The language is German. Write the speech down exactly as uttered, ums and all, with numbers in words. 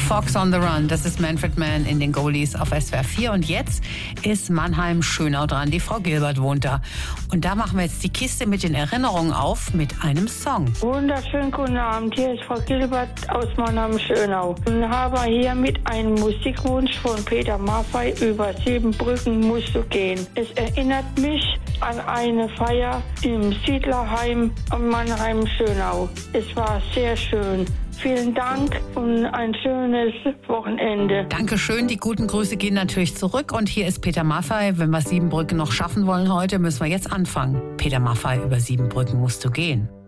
Fox on the Run, das ist Manfred Mann in den Goldies auf S W R vier. Und jetzt ist Mannheim-Schönau dran. Die Frau Gilbert wohnt da. Und da machen wir jetzt die Kiste mit den Erinnerungen auf mit einem Song. Wunderschönen guten Abend. Hier ist Frau Gilbert aus Mannheim-Schönau. Und habe hier mit einem Musikwunsch von Peter Maffay über sieben Brücken musst du gehen. Es erinnert mich an eine Feier im Siedlerheim am Mannheim-Schönau. Es war sehr schön. Vielen Dank und ein schönes Wochenende. Dankeschön, die guten Grüße gehen natürlich zurück. Und hier ist Peter Maffay. Wenn wir Siebenbrücken noch schaffen wollen heute, müssen wir jetzt anfangen. Peter Maffay, über Siebenbrücken musst du gehen.